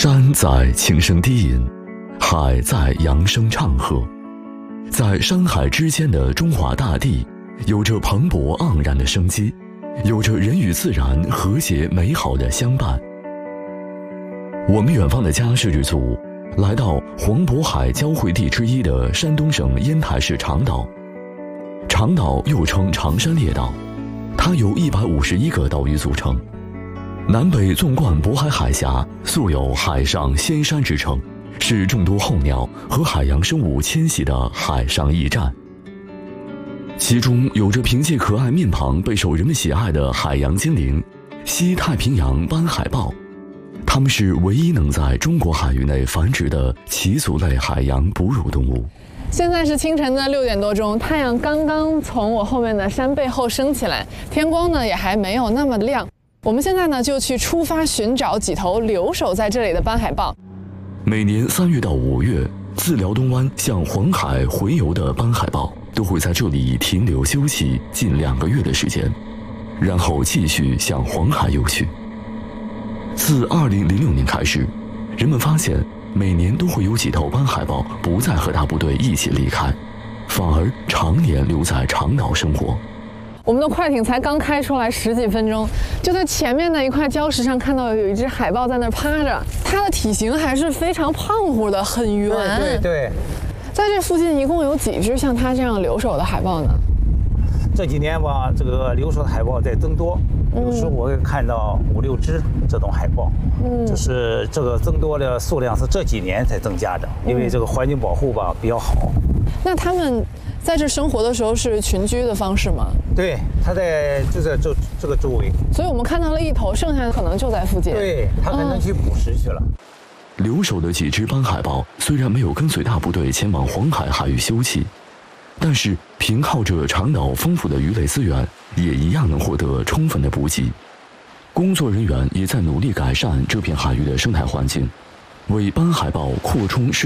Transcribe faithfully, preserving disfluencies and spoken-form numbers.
山在轻声低吟，海在扬声唱和。在山海之间的中华大地，有着蓬勃盎然的生机，有着人与自然和谐美好的相伴。我们远方的家摄制组来到黄渤海交汇地之一的山东省烟台市长岛。长岛又称长山列岛，它由一百五十一个岛屿组成。南北纵贯渤海海峡，素有海上仙山之称，是众多候鸟和海洋生物迁徙的海上驿站。其中有着凭借可爱面庞备受人们喜爱的海洋精灵西太平洋斑海豹，它们是唯一能在中国海域内繁殖的鳍足类海洋哺乳动物。 现在是清晨的六点多钟，太阳刚刚从我后面的山背后升起来，天光呢也还没有那么亮。我们现在呢就去出发寻找几头留守在这里的斑海豹。 每年三月到五月，自辽东湾向黄海洄游的斑海豹都会在这里停留休息近两个月的时间，然后继续向黄海游去。自二零零六年开始，人们发现每年都会有几头斑海豹不再和大部队一起离开，反而常年留在长岛生活。 我们的快艇才刚开出来十几分钟，就在前面的一块礁石上看到有一只海豹在那儿趴着，它的体型还是非常胖乎的，很圆。 对对对。 在这附近一共有几只像它这样留守的海豹呢？ 这几年吧，这个留守的海豹在增多，有时我会看到五六只这种海豹。嗯，就是这个增多的数量是这几年才增加的，因为这个环境保护吧比较好。 那他们在这生活的时候是群居的方式吗？ 对，它在就在这这个周围。 所以我们看到了一头，剩下的可能就在附近。 对，它可能去捕食去了。 嗯、留守的几只斑海豹虽然没有跟随大部队前往黄海海域休憩，但是凭靠着长岛丰富的鱼类资源，也一样能获得充分的补给。工作人员也在努力改善这片海域的生态环境，为斑海豹扩充